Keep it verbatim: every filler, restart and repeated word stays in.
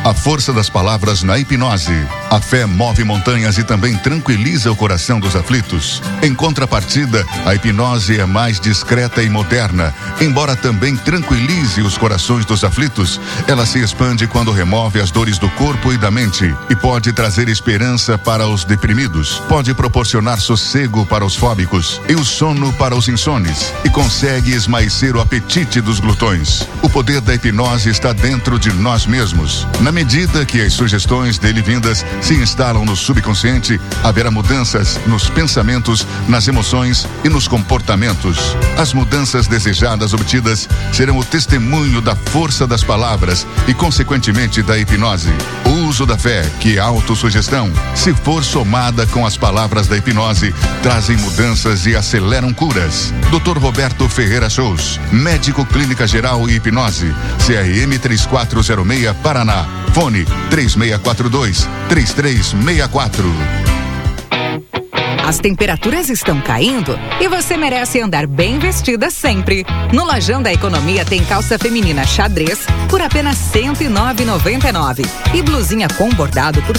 A força das palavras na hipnose. A fé move montanhas e também tranquiliza o coração dos aflitos. Em contrapartida, a hipnose é mais discreta e moderna. Embora também tranquilize os corações dos aflitos, ela se expande quando remove as dores do corpo e da mente e pode trazer esperança para os deprimidos. Pode proporcionar sossego para os fóbicos e o sono para os insones e consegue esmaecer o apetite dos glutões. O poder da hipnose está dentro de nós mesmos. Na medida que as sugestões dele vindas se instalam no subconsciente, haverá mudanças nos pensamentos, nas emoções e nos comportamentos. As mudanças desejadas obtidas serão o testemunho da força das palavras e, consequentemente, da hipnose. O uso da fé, que é a autossugestão, se for somada com as palavras da hipnose, trazem mudanças e aceleram curas. doutor Roberto Ferreira Shows, médico clínica geral e hipnose, C R M três quatro zero seis, Paraná. Fone três seis quatro dois, três três seis quatro. As temperaturas estão caindo e você merece andar bem vestida sempre. No Lojão da Economia tem calça feminina xadrez por apenas cento e nove reais e noventa e nove centavos e blusinha com bordado por